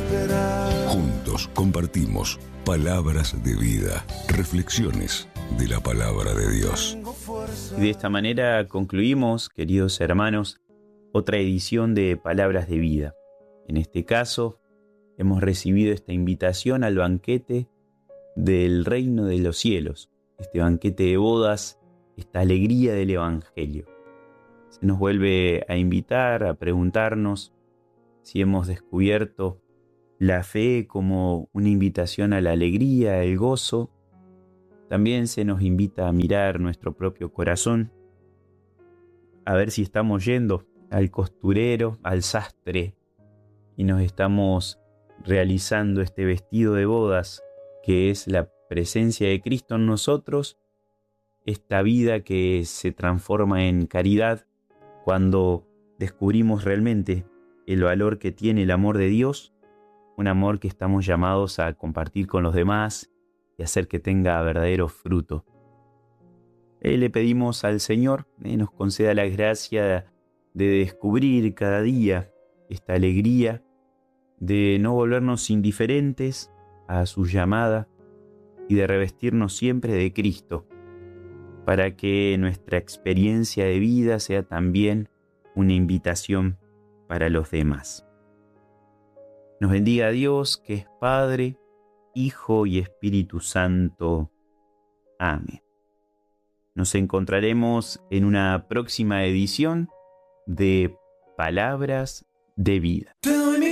Juntos compartimos palabras de vida, reflexiones de la palabra de Dios. Y de esta manera concluimos, queridos hermanos, otra edición de Palabras de Vida. En este caso, hemos recibido esta invitación al banquete del reino de los cielos, este banquete de bodas, esta alegría del Evangelio. Se nos vuelve a invitar, a preguntarnos si hemos descubierto la fe como una invitación a la alegría, al gozo. También se nos invita a mirar nuestro propio corazón, a ver si estamos yendo al costurero, al sastre, y nos estamos realizando este vestido de bodas que es la presencia de Cristo en nosotros, esta vida que se transforma en caridad cuando descubrimos realmente el valor que tiene el amor de Dios, un amor que estamos llamados a compartir con los demás y hacer que tenga verdadero fruto. Le pedimos al Señor nos conceda la gracia de descubrir cada día esta alegría, de no volvernos indiferentes a su llamada y de revestirnos siempre de Cristo, para que nuestra experiencia de vida sea también una invitación para los demás. Nos bendiga Dios, que es Padre, Hijo y Espíritu Santo. Amén. Nos encontraremos en una próxima edición de Palabras de Vida.